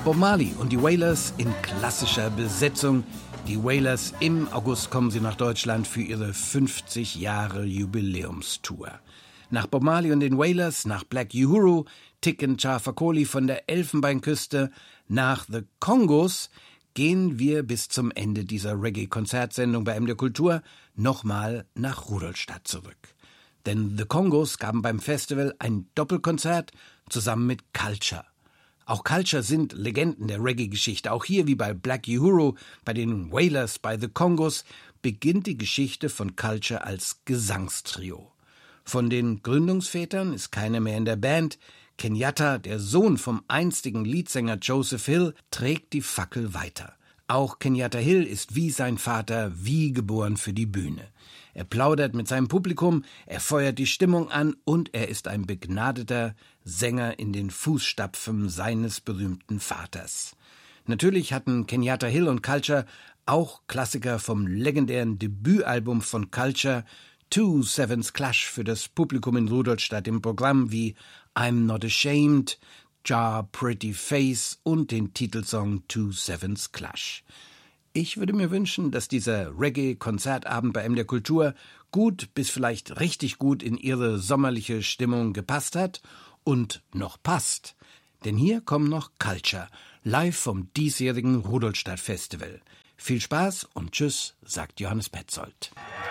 Bob Marley und die Wailers in klassischer Besetzung. Die Wailers, im August kommen sie nach Deutschland für ihre 50 Jahre Jubiläumstour. Nach Bob Marley und den Wailers, nach Black Uhuru, Tiken Jah Fakoly von der Elfenbeinküste, nach The Kongos gehen wir bis zum Ende dieser Reggae-Konzertsendung bei MDR Kultur nochmal nach Rudolstadt zurück. Denn The Kongos gaben beim Festival ein Doppelkonzert zusammen mit Culture. Auch Culture sind Legenden der Reggae-Geschichte. Auch hier, wie bei Black Uhuru, bei den Wailers, bei The Kongos, beginnt die Geschichte von Culture als Gesangstrio. Von den Gründungsvätern ist keiner mehr in der Band. Kenyatta, der Sohn vom einstigen Leadsänger Joseph Hill, trägt die Fackel weiter. Auch Kenyatta Hill ist wie sein Vater wie geboren für die Bühne. Er plaudert mit seinem Publikum, er feuert die Stimmung an und er ist ein begnadeter Sänger in den Fußstapfen seines berühmten Vaters. Natürlich hatten Kenyatta Hill und Culture auch Klassiker vom legendären Debütalbum von Culture, Two Sevens Clash, für das Publikum in Rudolstadt im Programm wie I'm Not Ashamed, Jah Pretty Face und den Titelsong Two Sevens Clash. Ich würde mir wünschen, dass dieser Reggae-Konzertabend bei MDR Kultur gut bis vielleicht richtig gut in Ihre sommerliche Stimmung gepasst hat und noch passt. Denn hier kommen noch Culture, live vom diesjährigen Rudolstadt Festival. Viel Spaß und Tschüss, sagt Johannes Petzold.